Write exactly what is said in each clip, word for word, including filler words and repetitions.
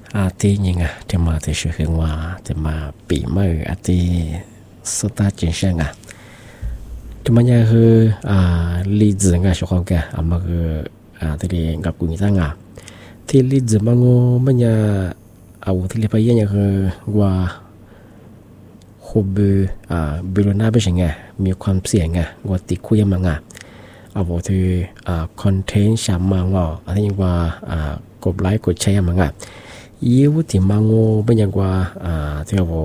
อาที่ยังไงจะมาที่ชื่อว่าจะมาปีเมื่ออาที่สตาร์จินเชงอ่ะจะมาเนี่ยคืออ่าลีดงอ่ะชอบกันอ่ะมาคืออ่าที่กับกุญแจงอ่ะที่ลีดมังโง่มันเนี่ยเอาที่เรียกไปยังคือว่าโฮเบอ่าเบลน่าเป็นยังไงมีความเสี่ยงไงว่าติดคุยมังอ่ะเอาบอกที่อ่าคอนเทนต์ชามังอ่ะอันนี้ว่าอ่ากดไลค์กดแชร์มังอ่ะยี่วุฒิมังโง่เป็นยังว่าอ่าที่ว่า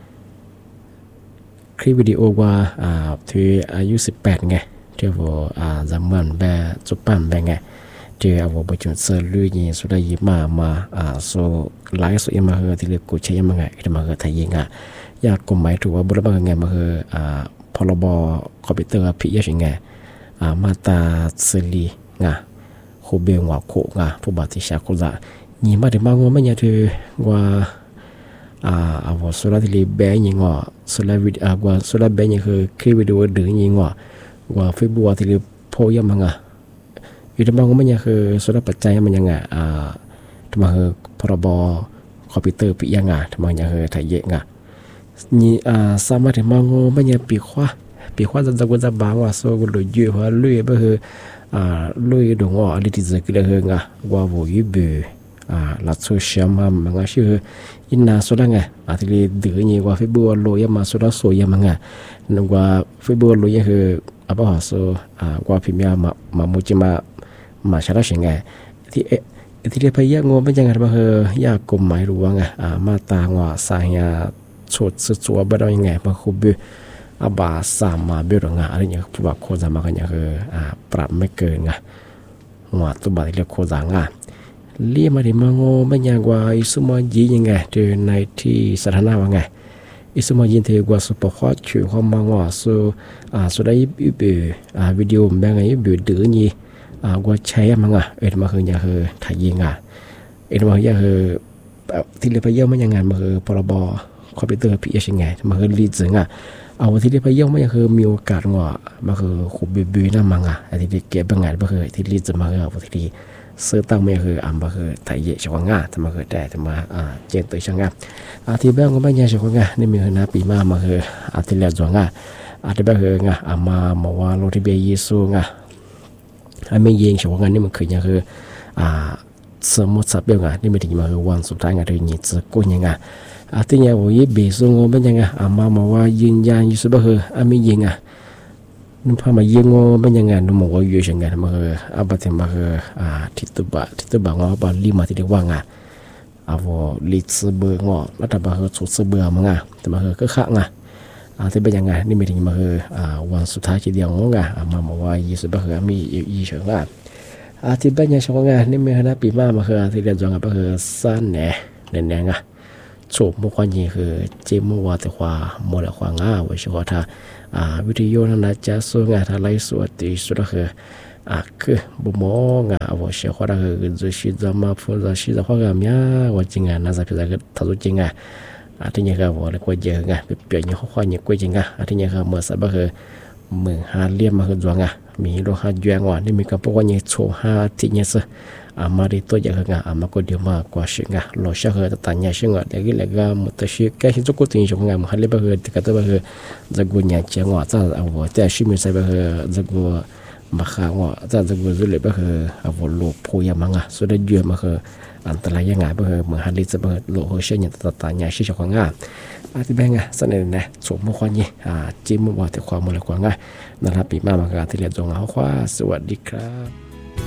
คลิปวิดีโอว่าอ่าที่อายุสิบแปดไงที่ว่าอ่าจำมันแบบจุดปั้มแบบไงที่เอาไปจนเสร็จยี่สุดได้ยี่มามาอ่าโซไลฟ์โซยังมาเหอที่เรียกกูใช้ยังมาไงที่มาเหอไทยยังอ่ะอยากกฎหมายถือว่าบุรุษบางไงมาเหออ่าพรบคอมพิวเตอร์พิจารณาอ่ามาตราสิลีไงโคเบงว่าโคไงผู้บาดเจ็บชาโคละยี่มาถึงบางวันไม่ยังถือว่าอ่าเอาว่าสุดที่เรียกแบงยังว่าสุดวิดอ่าว่าสุดแบงยังคือคลิปวิดีโอดึงยังว่าว่าเฟซบุ๊กที่เรียกโพยังมังอ่ะอีกบางวันไม่ยังคือสุดปัจจัยมันยังไงอ่าทำไมคือพรบคอมพิวเตอร์ปียังไงทำไมยังคือไทยเยอะไงนี่อ่าสามารถที่บางวันไม่ยังปีขวาปีขวาจะจะกูจะบางว่าโซ่กูเลยยืดว่าลุยก็คืออ่าลุยดงว่าอะไรที่จะกิเลสไงว่าโวยเบื่ออ่าลัดโซเชียลมามันก็ชื่ออินนาสุดไงอาทิตย์เดือนนี้ว่าเฟซบุ๊กโลยมาสุดสวยมันไงนึกว่าเฟซบุ๊กโลยคืออาบ้าโซอ่าว่าพิมพ์มามามุจิมามาชาร์จไงที่เอที่เรียกพยางงเป็นยังไงบ้างเหรอยากกลมหมายรู้ว่าไงอ่ามาตางว่าสายาชดสุดสัวบ้ายังไงบางคุบอาบาสามมาเบลงาอะไรอย่างผู้บักโคจามากันอย่างคืออ่าปรับไม่เกินไงหัวตัวบัตรเรียกโคจางอ่ะเรียมาดิมังโง่ไม่ยากว่าอิสุมายียังไงเจอในที่สถานะว่าไงอิสุมายินเทกว่าสุปขวัญชื่อความมังว่าสุอ่าสุดได้ยูบีอ่าวิดีโอแบ่งไงยูบีดื้อนี่อ่าว่าใช้มังอ่ะเอ็ดมาคืออย่างคือถ่ายยิงอ่ะเอ็ดมาคืออย่างคือที่เรียกไปเยอะไม่ยังไงมาคือพรบคอมพิวเตอร์พีเอชยังไงมาคือลีดซึงอ่ะเอาที่เรียกไปเยอะไม่คือมีโอกาสว่ามาคือขุบบีๆนั่นมังอ่ะไอ้ที่เก็บบางงานมาคือที่ลีดซึงมาคือเอาที่เสื้อตั้งไม่คืออ่ำมาคือไทยเยอะชาวง่าทำมาคือแต่ทำมาอ่าเจนตัวช่างง่าอาทิตย์แบงก็ไม่ยากชาวง่านี่มีคือนาปีมามาคืออาทิตย์แล้วจวงง่าอาทิตย์แบงคือง่าอ่ำมามาว่าโลที่เบียยิสูง่าไอ้ไม่ยิงชาวง่านี่มันคือยังคืออ่าสมมติสับเดียวง่านี่ไม่ถึงมาคือวันสุดท้ายง่าที่ยิงจะกู้ยังง่าอาทิตย์เนี่ยวันยี่เบสูงเป็นยังไงอ่ำมามาว่ายิงยานยิสูบคือไอ้ไม่ยิงอ่ะนุ่มพามาเยี่ยงว่าเป็นยังไงนุ่มบอกว่าอยู่เช่นกันมาคืออาบัติมาคืออ่าทิตุบะทิตุบะว่าบาลีมาที่เรียกว่าไงอาวลิซเบอร์งอแล้วแต่มาคือสุดเบอร์มั้งอ่ะแต่มาคือก็ข้างอ่ะอ่าที่เป็นยังไงนี่ไม่ถึงมาคืออ่าวันสุดท้ายทีเดียวงงอ่ะมาบอกว่ายี่สิบคือมียี่เฉิงอ่ะอาที่เป็นยังไงงอ่ะนี่มีคณะปีมามาคือที่เรียนจงอ่ะก็คือสั้นแหน่แหน่งอ่ะโฉบมุขวันยี่คือเจมัวแต่ว่าโมเลกุลง่าวิชาท่าอ่าวิทยุนั้นจะส่งงานทลายสวัสดีสุดคืออ่ะคือบุมองอ่ะว่าเชื่อว่าคือจะชิดมาพูดจะชิดว่าก็มีว่าจริงอ่ะน่าจะเป็นอะไรทั้งจริงอ่ะอ่ะที่นี่ก็ว่าเลยก็เยอะไงเปลี่ยนยี่ห้อควายยี่ก็จริงอ่ะอ่ะที่นี่ก็เมื่อสัปดาห์คือเมืองฮาเลียมมาคือจวงอ่ะมีโลหะแยงว่านี่มีกับพวกว่ายี่โชฮาที่นี่สิอามาดีตัวอย่างเงี้ยอามาก็เดียวมากกว่าสิ่งอ่ะโลเชื่อคือตัดเนี่ยสิ่งอ่ะเดี๋ยวกี่เรื่องมุตชิแค่ที่จุกตัวนี้จงงามฮัลโหลแบบคือที่ก็แบบคือจะกูเนี่ยเจ้าว่าจะเอาว่าแต่ชิมิใส่แบบคือจะกูมาข้างว่าจะจะกูจะเลยแบบคือเอาว่าโลพูยมังอ่ะสุดท้ายเยอะมาคืออันตรายยังไงแบบคือเหมือนฮัลโหลจะแบบโลเชื่อเนี่ยตัดตัดเนี่ยสิ่งจงงามอาทิตย์แบงอ่ะสนิทนะสมมุติว่านี่อ่าจิ้มว่าแต่ความมันเลยกว่าง่ายนะครับปีมามาการที่เรียนจงเอาว่าสวัสดีครับ